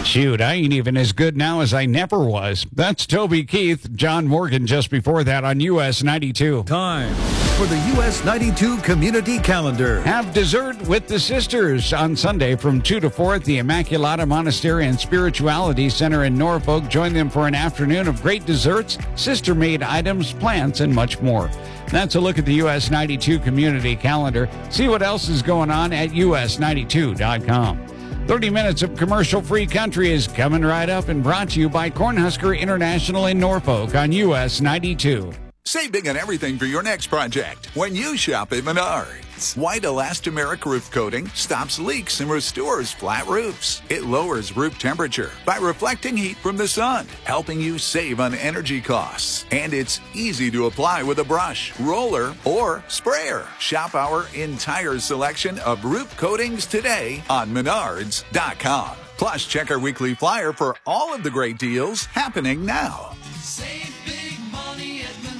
Shoot, I ain't even as good now as I never was. That's Toby Keith, John Morgan just before that on US 92. Time for the US 92 Community Calendar. Have dessert with the sisters on Sunday from 2 to 4 at the Immaculata Monastery and Spirituality Center in Norfolk. Join them for an afternoon of great desserts, sister-made items, plants, and much more. That's a look at the US 92 Community Calendar. See what else is going on at us92.com. 30 minutes of commercial-free country is coming right up and brought to you by Cornhusker International in Norfolk on US 92. Save big on everything for your next project when you shop at Menards. White elastomeric roof coating stops leaks and restores flat roofs. It lowers roof temperature by reflecting heat from the sun, helping you save on energy costs. And it's easy to apply with a brush, roller, or sprayer. Shop our entire selection of roof coatings today on Menards.com. Plus, check our weekly flyer for all of the great deals happening now. Save big money at Menards.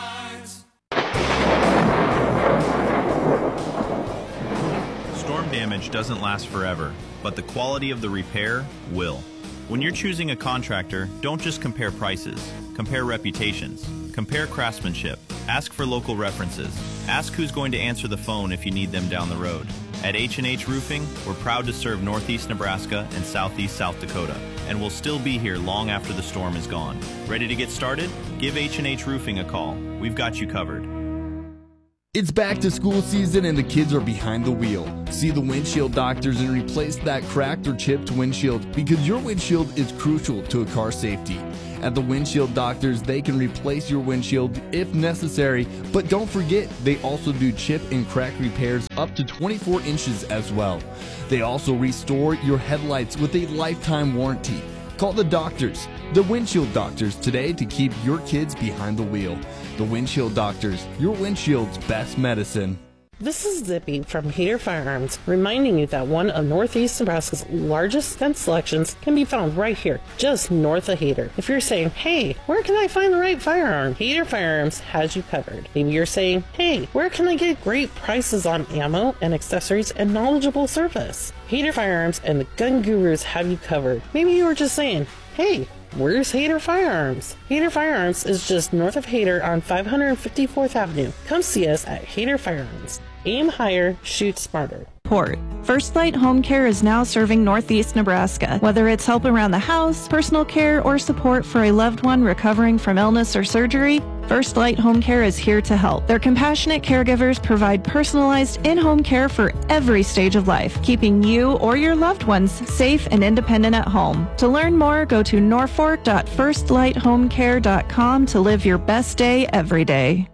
Storm damage doesn't last forever, but the quality of the repair will. When you're choosing a contractor, don't just compare prices. Compare reputations. Compare craftsmanship. Ask for local references. Ask who's going to answer the phone if you need them down the road. At H&H Roofing, we're proud to serve Northeast Nebraska and Southeast South Dakota, and we'll still be here long after the storm is gone. Ready to get started? Give H&H Roofing a call. We've got you covered. It's back to school season and the kids are behind the wheel. See the windshield doctors and replace that cracked or chipped windshield because your windshield is crucial to a car's safety. At the windshield doctors, they can replace your windshield if necessary, but don't forget they also do chip and crack repairs up to 24 inches as well. They also restore your headlights with a lifetime warranty. Call the doctors, the windshield doctors, today to keep your kids behind the wheel. The windshield doctors, your windshield's best medicine. This is Zippy from Hader Firearms, reminding you that one of Northeast Nebraska's largest gun selections can be found right here, just north of Hader. If you're saying, hey, where can I find the right firearm? Hader Firearms has you covered. Maybe you're saying, hey, where can I get great prices on ammo and accessories and knowledgeable service? Hader Firearms and the Gun Gurus have you covered. Maybe you were just saying, hey, where's Hader Firearms? Hader Firearms is just north of Hader on 554th Avenue. Come see us at Hader Firearms. Aim higher, shoot smarter. First Light Home Care is now serving Northeast Nebraska. Whether it's help around the house, personal care, or support for a loved one recovering from illness or surgery, First Light Home Care is here to help. Their compassionate caregivers provide personalized in-home care for every stage of life, keeping you or your loved ones safe and independent at home. To learn more, go to norfolk.firstlighthomecare.com to live your best day every day.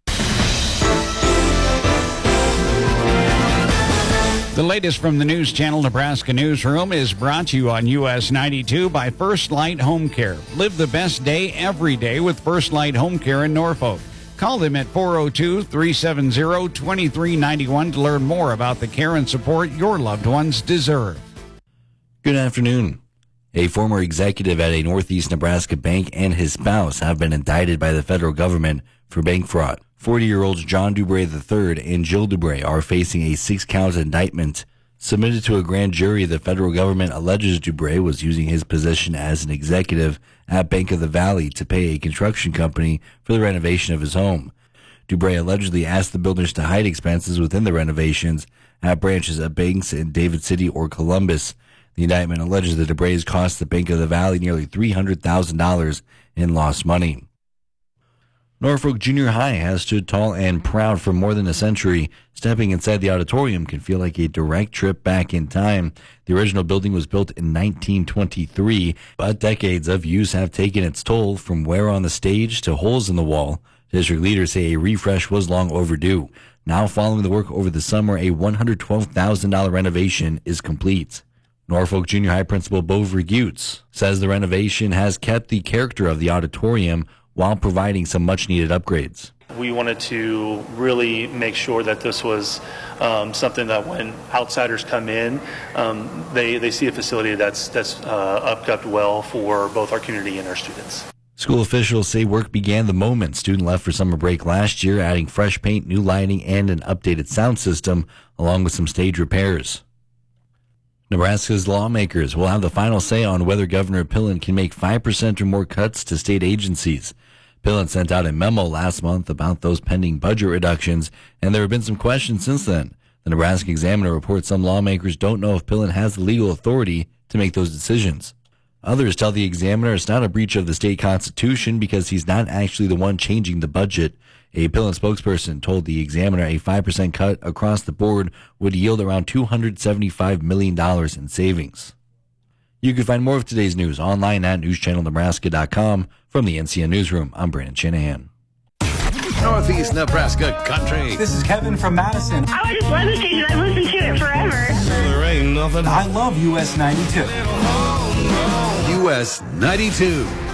The latest from the News Channel Nebraska Newsroom is brought to you on US 92 by First Light Home Care. Live the best day every day with First Light Home Care in Norfolk. Call them at 402-370-2391 to learn more about the care and support your loved ones deserve. Good afternoon. A former executive at a Northeast Nebraska bank and his spouse have been indicted by the federal government for bank fraud. 40-year-olds John Dubray III and Jill Dubray are facing a 6-count indictment. Submitted to a grand jury, the federal government alleges Dubray was using his position as an executive at Bank of the Valley to pay a construction company for the renovation of his home. Dubray allegedly asked the builders to hide expenses within the renovations at branches of banks in David City or Columbus. The indictment alleges that Dubray's cost the Bank of the Valley nearly $300,000 in lost money. Norfolk Junior High has stood tall and proud for more than a century. Stepping inside the auditorium can feel like a direct trip back in time. The original building was built in 1923, but decades of use have taken its toll, from wear on the stage to holes in the wall. District leaders say a refresh was long overdue. Now, following the work over the summer, a $112,000 renovation is complete. Norfolk Junior High Principal Bo Vergutes says the renovation has kept the character of the auditorium while providing some much-needed upgrades. We wanted to really make sure that this was something that when outsiders come in, they see a facility that's upkept well for both our community and our students. School officials say work began the moment students left for summer break last year, adding fresh paint, new lighting, and an updated sound system, along with some stage repairs. Nebraska's lawmakers will have the final say on whether Governor Pillen can make 5% or more cuts to state agencies. Pillen sent out a memo last month about those pending budget reductions, and there have been some questions since then. The Nebraska Examiner reports some lawmakers don't know if Pillen has the legal authority to make those decisions. Others tell the Examiner it's not a breach of the state constitution because he's not actually the one changing the budget. A Pillen spokesperson told the Examiner a 5% cut across the board would yield around $275 million in savings. You can find more of today's news online at newschannelnebraska.com. From the NCN Newsroom, I'm Brandon Shanahan. Northeast Nebraska Country. This is Kevin from Madison. Oh, I just love the station. I've listened to it forever. There ain't nothing. I love US 92. US 92.